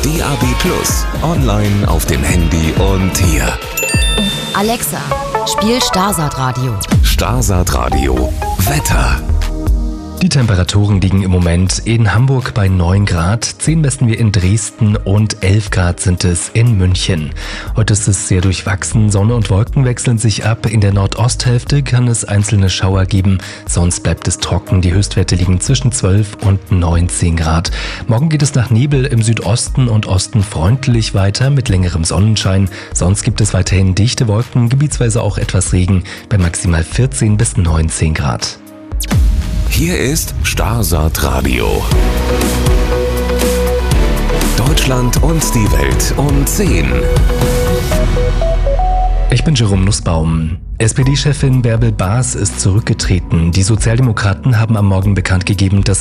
DAB+, online auf dem Handy und hier. Alexa, spiel Starsat-Radio. Starsat-Radio. Wetter. Die Temperaturen liegen im Moment in Hamburg bei 9 Grad, 10 messen wir in Dresden und 11 Grad sind es in München. Heute ist es sehr durchwachsen, Sonne und Wolken wechseln sich ab. In der Nordosthälfte kann es einzelne Schauer geben, sonst bleibt es trocken. Die Höchstwerte liegen zwischen 12 und 19 Grad. Morgen geht es nach Nebel im Südosten und Osten freundlich weiter mit längerem Sonnenschein. Sonst gibt es weiterhin dichte Wolken, gebietsweise auch etwas Regen bei maximal 14 bis 19 Grad. Hier ist Starsat Radio. Deutschland und die Welt um 10. Ich bin Jerome Nussbaum. SPD-Chefin Bärbel Baas ist zurückgetreten. Die Sozialdemokraten haben am Morgen bekannt gegeben, dass